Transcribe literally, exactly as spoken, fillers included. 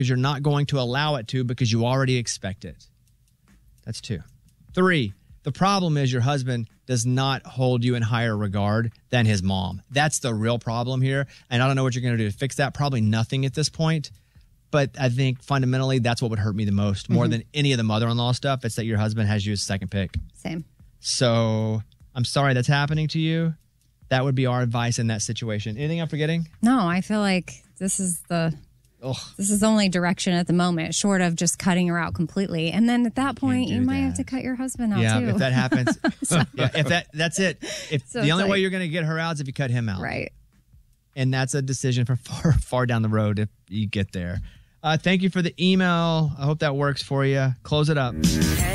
because you're not going to allow it to because you already expect it. That's two. Three, the problem is your husband does not hold you in higher regard than his mom. That's the real problem here. And I don't know what you're going to do to fix that. Probably nothing at this point. But I think fundamentally, that's what would hurt me the most, more mm-hmm. than any of the mother-in-law stuff. It's that your husband has you as second pick. Same. So I'm sorry that's happening to you. That would be our advice in that situation. Anything I'm forgetting? No, I feel like this is the Ugh. this is the only direction at the moment, short of just cutting her out completely. And then at that point, you might that. have to cut your husband out yeah, too. if that happens, so, yeah, if that that's it. If so the only like, way you're going to get her out is if you cut him out, right? And that's a decision for far far down the road if you get there. Uh, thank you for the email. I hope that works for you. Close it up.